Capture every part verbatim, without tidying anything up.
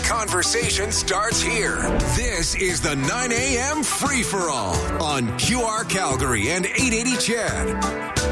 conversation starts here. This is the nine a.m. Free-for-All on Q R Calgary and eight eighty C H E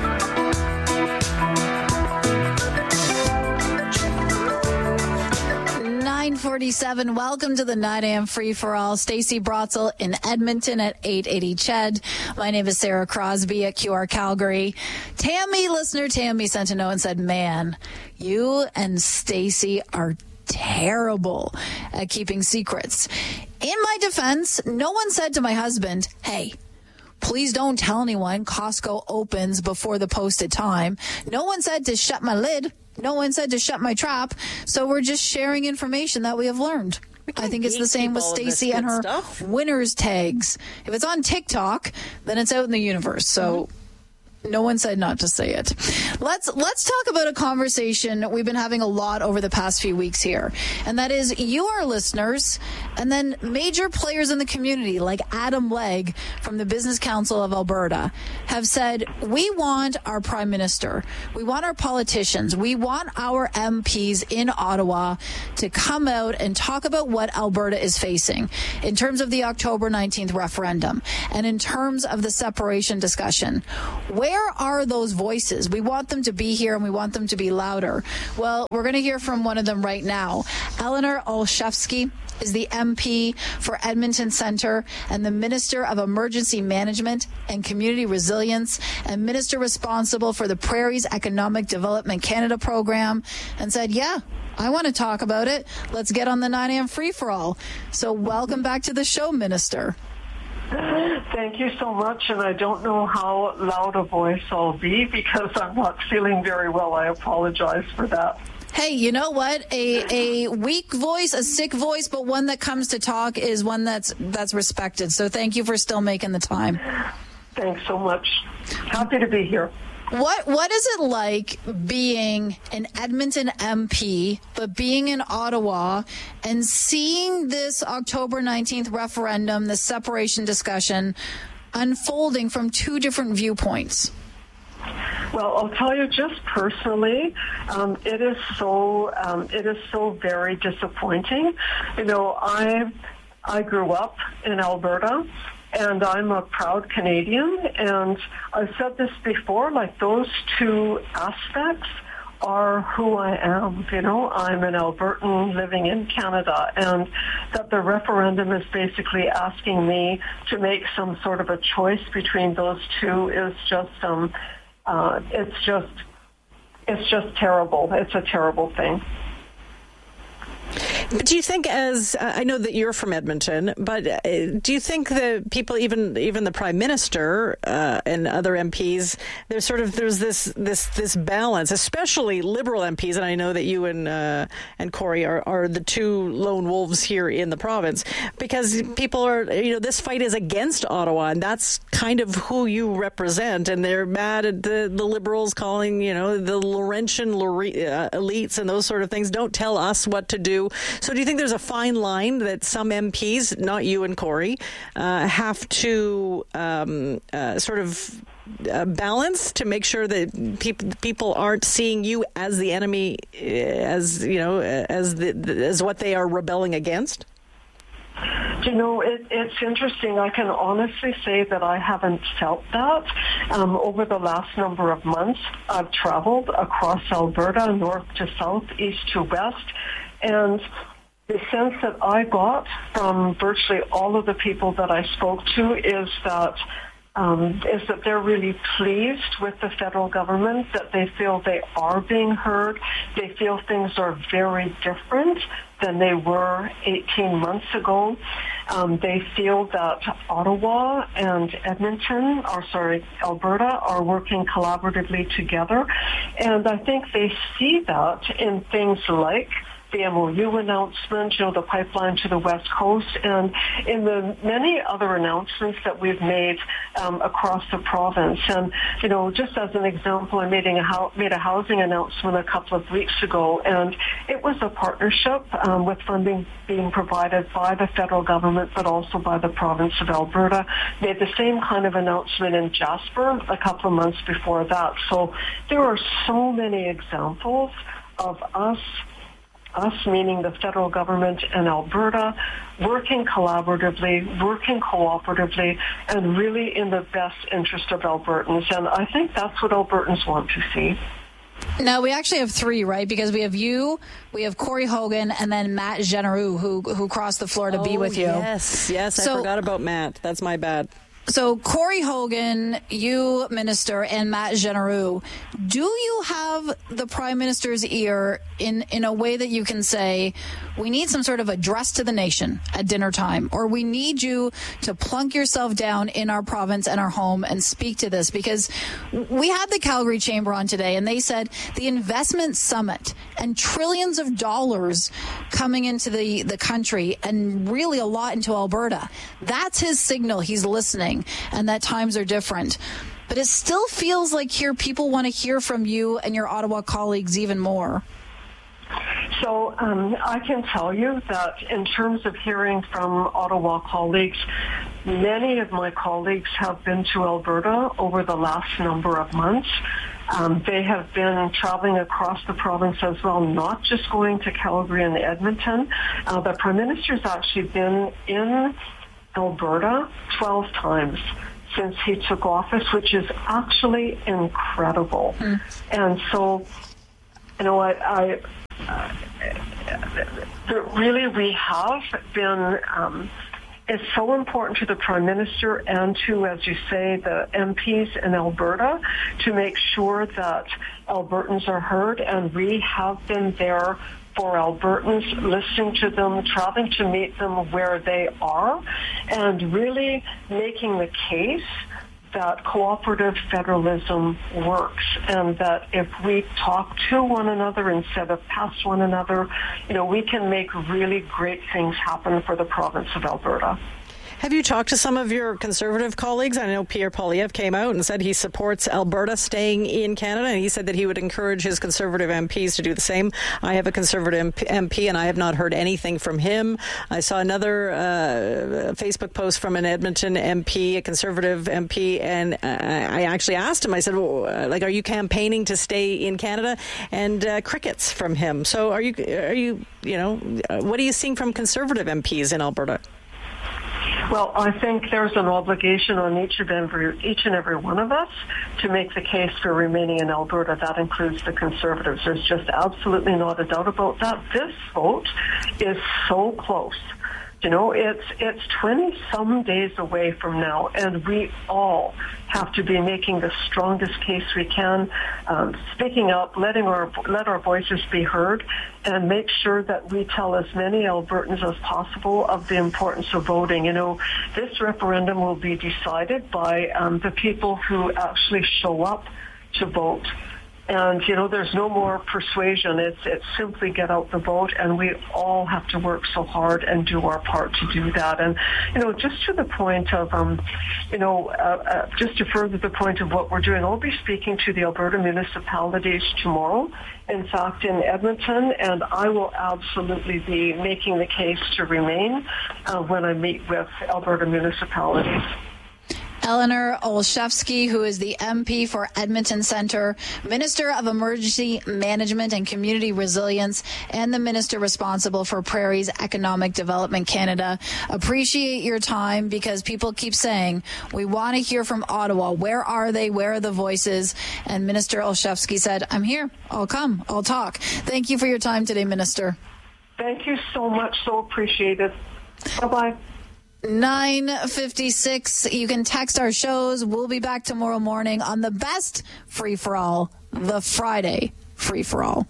D. nine forty-seven. Welcome to the nine a.m. Free-for-All. Stacey Brotzel in Edmonton at eight eighty C H E D. My name is Sarah Crosby at Q R Calgary. Tammy, listener Tammy, sent a note and said, man, you and Stacey are terrible at keeping secrets. In my defense, no one said to my husband, hey, please don't tell anyone Costco opens before the posted time. No one said to shut my lid. No one said to shut my trap. So we're just sharing information that we have learned. I think it's the same with Stacey and her stuff. Winners tags. If it's on TikTok, then it's out in the universe. So mm-hmm. No one said not to say it. Let's let's talk about a conversation we've been having a lot over the past few weeks here. And that is you, our listeners, and then major players in the community like Adam Legg from the Business Council of Alberta have said, we want our Prime Minister, we want our politicians, we want our M Ps in Ottawa to come out and talk about what Alberta is facing in terms of the October nineteenth referendum and in terms of the separation discussion. Where Where are those voices? We want them to be here and we want them to be louder. Well, we're going to hear from one of them right now. Eleanor Olszewski is the M P for Edmonton Centre and the Minister of Emergency Management and Community Resilience and Minister responsible for the Prairies Economic Development Canada program, and said, yeah, I want to talk about it. Let's get on the nine a.m. free-for-all. So welcome back to the show, Minister. Thank you so much, and I don't know how loud a voice I'll be because I'm not feeling very well. I apologize for that. Hey, you know what? A a weak voice, a sick voice, but one that comes to talk is one that's that's respected. So thank you for still making the time. Thanks so much. Happy to be here. What what is it like being an Edmonton M P, but being in Ottawa and seeing this October nineteenth referendum, the separation discussion, unfolding from two different viewpoints? Well, I'll tell you just personally, um, it is so um, it is so very disappointing. You know, I I grew up in Alberta. And I'm a proud Canadian, and I've said this before, like those two aspects are who I am. You know, I'm an Albertan living in Canada, and that the referendum is basically asking me to make some sort of a choice between those two is just, um, uh, it's just, it's just terrible. It's a terrible thing. But do you think, as uh, I know that you're from Edmonton, but uh, do you think that people, even even the Prime Minister uh, and other M Ps, there's sort of there's this this this balance, especially Liberal M Ps, and I know that you and uh, and Corey are, are the two lone wolves here in the province, because people are, you know, this fight is against Ottawa, and that's kind of who you represent, and they're mad at the the Liberals calling, you know, the Laurentian uh, elites and those sort of things don't tell us what to do. So do you think there's a fine line that some M Ps, not you and Corey, uh, have to um, uh, sort of uh, balance to make sure that people people aren't seeing you as the enemy, as you know, as the, as what they are rebelling against? You know, it, it's interesting. I can honestly say that I haven't felt that. Um, over the last number of months, I've traveled across Alberta, north to south, east to west, and the sense that I got from virtually all of the people that I spoke to is that um, is that they're really pleased with the federal government, that they feel they are being heard. They feel things are very different than they were eighteen months ago. Um, they feel that Ottawa and Edmonton, or sorry, Alberta, are working collaboratively together. And I think they see that in things like the M O U announcement, you know, the pipeline to the West Coast, and in the many other announcements that we've made um, across the province. And, you know, just as an example, I made a, made a housing announcement a couple of weeks ago, and it was a partnership um, with funding being provided by the federal government, but also by the province of Alberta. Made the same kind of announcement in Jasper a couple of months before that. So there are so many examples of us us meaning the federal government and Alberta, working collaboratively, working cooperatively, and really in the best interest of Albertans. And I think that's what Albertans want to see. Now, we actually have three, right? Because we have you, we have Corey Hogan, and then Matt Jeneroux, who who crossed the floor to oh, be with you. Yes, yes, so, I forgot about Matt. That's my bad. So, Corey Hogan, you, Minister, and Matt Jeneroux, do you have the Prime Minister's ear in, in a way that you can say, we need some sort of address to the nation at dinner time, or we need you to plunk yourself down in our province and our home and speak to this? Because we had the Calgary Chamber on today, and they said the investment summit and trillions of dollars coming into the, the country, and really a lot into Alberta. That's his signal. He's listening. And that times are different. But it still feels like here people want to hear from you and your Ottawa colleagues even more. So um, I can tell you that in terms of hearing from Ottawa colleagues, many of my colleagues have been to Alberta over the last number of months. Um, they have been traveling across the province as well, not just going to Calgary and Edmonton. Uh, the Prime Minister's actually been in Alberta twelve times since he took office, which is actually incredible. Mm. And so, you know, I, I uh, really we have been, um, it's so important to the Prime Minister and to, as you say, the M Ps in Alberta to make sure that Albertans are heard, and we have been there for Albertans, listening to them, traveling to meet them where they are, and really making the case that cooperative federalism works, and that if we talk to one another instead of past one another, you know, we can make really great things happen for the province of Alberta. Have you talked to some of your Conservative colleagues? I know Pierre Poilievre came out and said he supports Alberta staying in Canada, and he said that he would encourage his Conservative M Ps to do the same. I have a Conservative M P, and I have not heard anything from him. I saw another uh, Facebook post from an Edmonton M P, a Conservative M P, and uh, I actually asked him, I said, well, like, are you campaigning to stay in Canada? And uh, crickets from him. So are you, are you, you know, what are you seeing from Conservative M Ps in Alberta? Well, I think there's an obligation on each of every, each and every one of us to make the case for remaining in Alberta. That includes the Conservatives. There's just absolutely not a doubt about that. This vote is so close. You know, it's it's twenty-some days away from now, and we all have to be making the strongest case we can, um, speaking up, letting our let our voices be heard, and make sure that we tell as many Albertans as possible of the importance of voting. You know, this referendum will be decided by um, the people who actually show up to vote. And, you know, there's no more persuasion. It's it's simply get out the vote, and we all have to work so hard and do our part to do that. And, you know, just to the point of, um, you know, uh, uh, just to further the point of what we're doing, I'll be speaking to the Alberta municipalities tomorrow, in fact, in Edmonton, and I will absolutely be making the case to remain uh, when I meet with Alberta municipalities. Eleanor Olszewski, who is the M P for Edmonton Centre, Minister of Emergency Management and Community Resilience, and the Minister responsible for Prairie's Economic Development Canada. Appreciate your time, because people keep saying, we want to hear from Ottawa. Where are they? Where are the voices? And Minister Olszewski said, I'm here. I'll come. I'll talk. Thank you for your time today, Minister. Thank you so much. So appreciated. Bye-bye. nine fifty-six. You can text our shows. We'll be back tomorrow morning on the best free-for-all, the Friday free-for-all.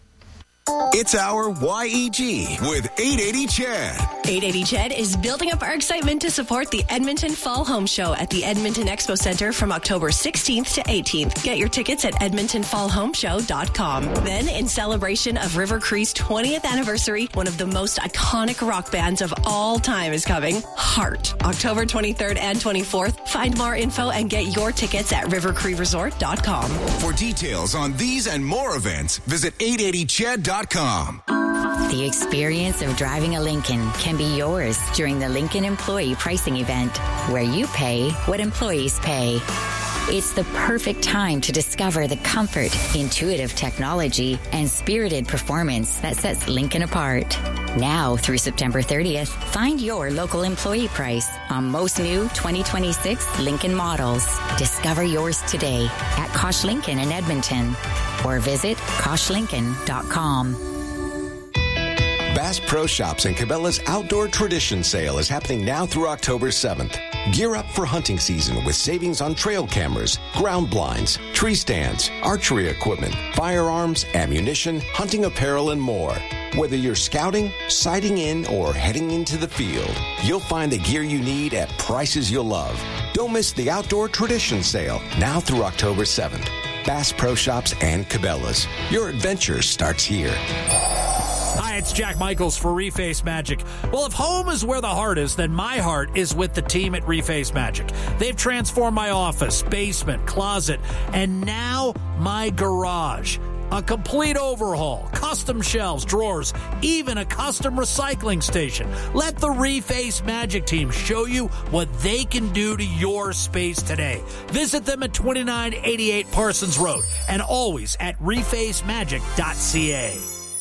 It's our Y E G with eight eighty C H E D. eight eighty C H E D is building up our excitement to support the Edmonton Fall Home Show at the Edmonton Expo Center from October sixteenth to eighteenth. Get your tickets at edmonton fall home show dot com. Then, in celebration of River Cree's twentieth anniversary, one of the most iconic rock bands of all time is coming, Heart. October twenty-third and twenty-fourth. Find more info and get your tickets at river cree resort dot com. For details on these and more events, visit eight eighty C H E D dot com. The experience of driving a Lincoln can be yours during the Lincoln Employee Pricing Event, where you pay what employees pay. It's the perfect time to discover the comfort, intuitive technology, and spirited performance that sets Lincoln apart. Now through September thirtieth, find your local employee price on most new twenty twenty-six Lincoln models. Discover yours today at Kosh Lincoln in Edmonton or visit kosh lincoln dot com. Bass Pro Shops and Cabela's Outdoor Tradition Sale is happening now through October seventh. Gear up for hunting season with savings on trail cameras, ground blinds, tree stands, archery equipment, firearms, ammunition, hunting apparel, and more. Whether you're scouting, sighting in, or heading into the field, you'll find the gear you need at prices you'll love. Don't miss the Outdoor Tradition Sale now through October seventh. Bass Pro Shops and Cabela's. Your adventure starts here. Hi, it's Jack Michaels for Reface Magic. Well, if home is where the heart is, then my heart is with the team at Reface Magic. They've transformed my office, basement, closet, and now my garage. A complete overhaul, custom shelves, drawers, even a custom recycling station. Let the Reface Magic team show you what they can do to your space today. Visit them at twenty-nine eighty-eight Parsons Road and always at reface magic dot c a.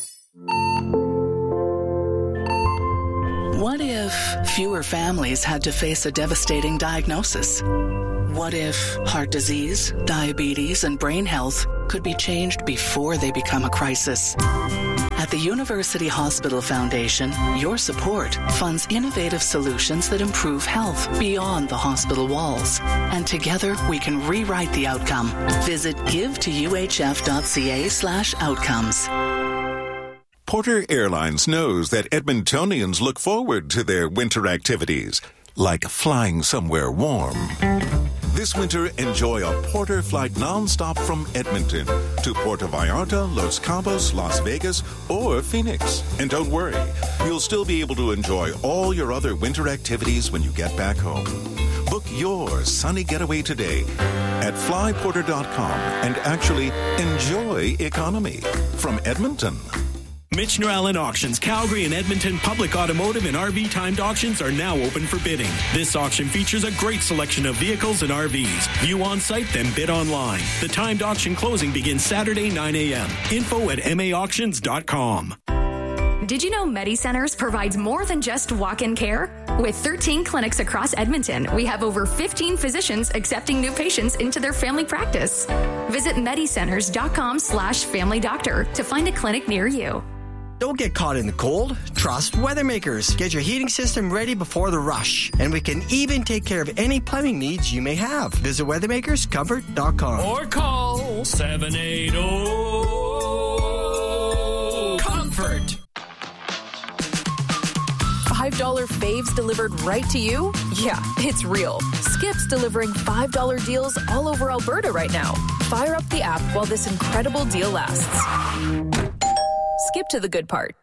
What if fewer families had to face a devastating diagnosis? What if heart disease, diabetes, and brain health could be changed before they become a crisis? At the University Hospital Foundation, your support funds innovative solutions that improve health beyond the hospital walls. And together, we can rewrite the outcome. Visit give to u h f dot c a slash outcomes. Porter Airlines knows that Edmontonians look forward to their winter activities, like flying somewhere warm. This winter, enjoy a Porter flight nonstop from Edmonton to Puerto Vallarta, Los Cabos, Las Vegas, or Phoenix. And don't worry, you'll still be able to enjoy all your other winter activities when you get back home. Book your sunny getaway today at fly porter dot com and actually enjoy economy from Edmonton. Mitch Allen Auctions, Calgary and Edmonton public automotive and R V timed auctions are now open for bidding. This auction features a great selection of vehicles and R Vs. View on site, then bid online. The timed auction closing begins Saturday, nine a.m. Info at m a auctions dot com. Did you know MediCenters provides more than just walk-in care? With thirteen clinics across Edmonton, we have over fifteen physicians accepting new patients into their family practice. Visit medicenters dot com slash family doctor to find a clinic near you. Don't get caught in the cold. Trust Weathermakers. Get your heating system ready before the rush. And we can even take care of any plumbing needs you may have. Visit weathermakers comfort dot com. Or call seven eight zero comfort. five dollar faves delivered right to you? Yeah, it's real. Skip's delivering five dollar deals all over Alberta right now. Fire up the app while this incredible deal lasts. Skip to the good part.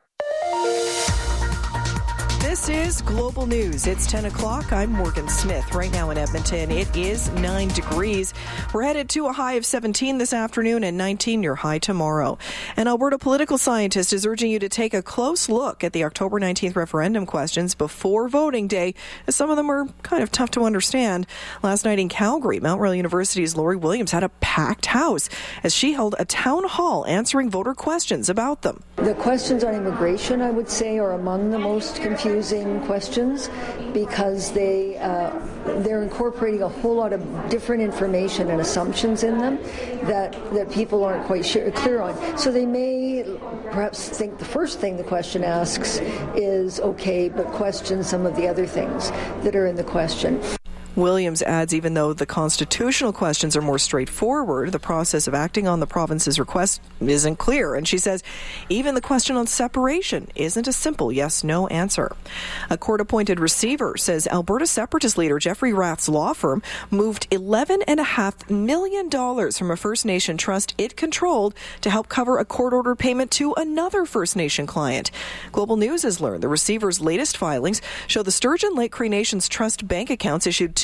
This is Global News. It's ten o'clock. I'm Morgan Smith. Right now in Edmonton, it is nine degrees. We're headed to a high of seventeen this afternoon and nineteen your high tomorrow. An Alberta political scientist is urging you to take a close look at the October nineteenth referendum questions before voting day, as some of them are kind of tough to understand. Last night in Calgary, Mount Royal University's Lori Williams had a packed house as she held a town hall answering voter questions about them. The questions on immigration, I would say, are among the most confusing questions because they uh, they're incorporating a whole lot of different information and assumptions in them that that people aren't quite sure, clear on. So they may perhaps think the first thing the question asks is okay, but question some of the other things that are in the question. Williams adds, even though the constitutional questions are more straightforward, the process of acting on the province's request isn't clear. And she says even the question on separation isn't a simple yes-no answer. A court-appointed receiver says Alberta Separatist leader Jeffrey Rath's law firm moved eleven point five million dollars from a First Nation trust it controlled to help cover a court-ordered payment to another First Nation client. Global News has learned the receiver's latest filings show the Sturgeon Lake Cree Nation's trust bank accounts issued two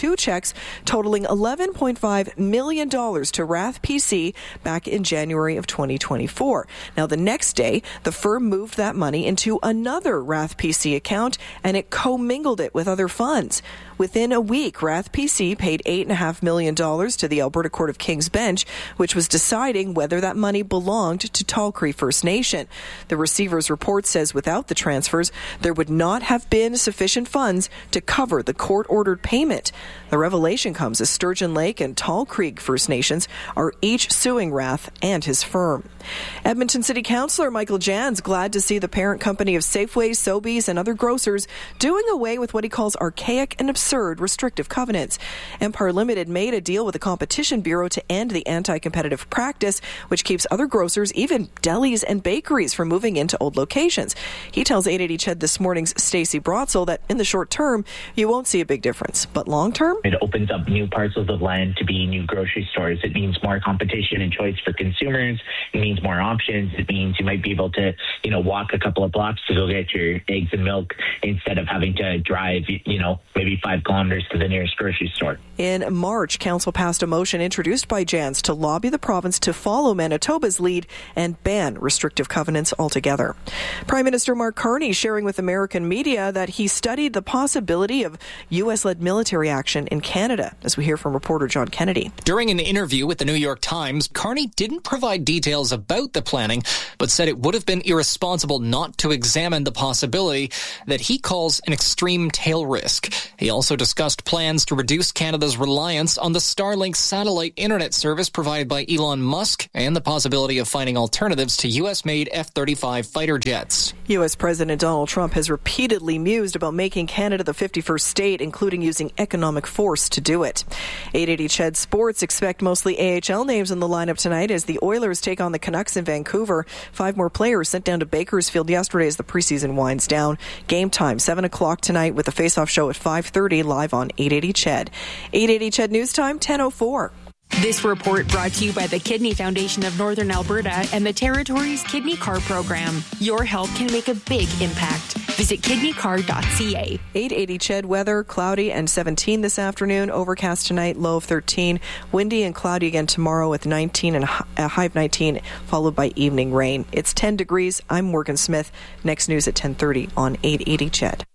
two checks totaling eleven point five million dollars to Rath P C back in January of twenty twenty-four. Now, the next day, the firm moved that money into another Rath P C account, and it commingled it with other funds. Within a week, Rath P C paid eight point five million dollars to the Alberta Court of King's Bench, which was deciding whether that money belonged to Tall Cree First Nation. The receiver's report says without the transfers, there would not have been sufficient funds to cover the court-ordered payment. The revelation comes as Sturgeon Lake and Tall Creek First Nations are each suing Rath and his firm. Edmonton City Councillor Michael Jan's glad to see the parent company of Safeway, Sobeys, and other grocers doing away with what he calls archaic and absurd restrictive covenants. Empire Limited made a deal with the Competition Bureau to end the anti-competitive practice, which keeps other grocers, even delis and bakeries, from moving into old locations. He tells eight eighty C H E D This Morning's Stacey Brotzel that in the short term, you won't see a big difference. But long term? It opens up new parcels of land to be new grocery stores. It means more competition and choice for consumers. It means more options. It means you might be able to, you know, walk a couple of blocks to go get your eggs and milk instead of having to drive, you know, maybe five kilometers to the nearest grocery store. In March, Council passed a motion introduced by Jans to lobby the province to follow Manitoba's lead and ban restrictive covenants altogether. Prime Minister Mark Carney sharing with American media that he studied the possibility of U S-led military action in Canada, as we hear from reporter John Kennedy. During an interview with the New York Times, Carney didn't provide details about the planning, but said it would have been irresponsible not to examine the possibility that he calls an extreme tail risk. He also discussed plans to reduce Canada's reliance on the Starlink satellite internet service provided by Elon Musk and the possibility of finding alternatives to U S-made F thirty-five fighter jets. U S President Donald Trump has repeatedly mused about making Canada the fifty-first state, including using economic force to do it. eight eighty C H E D Sports expect mostly A H L names in the lineup tonight as the Oilers take on the Canucks in Vancouver. Five more players sent down to Bakersfield yesterday as the preseason winds down. Game time, seven o'clock tonight with the face-off show at five thirty live on eight eighty C H E D. eight eighty C H E D News Time, ten oh four. This report brought to you by the Kidney Foundation of Northern Alberta and the Territory's Kidney Card Program. Your help can make a big impact. Visit kidney card dot c a. eight eighty C H E D weather, cloudy and seventeen this afternoon. Overcast tonight, low of thirteen. Windy and cloudy again tomorrow with nineteen and a high of nineteen, followed by evening rain. It's ten degrees. I'm Morgan Smith. Next news at ten thirty on eight eighty C H E D.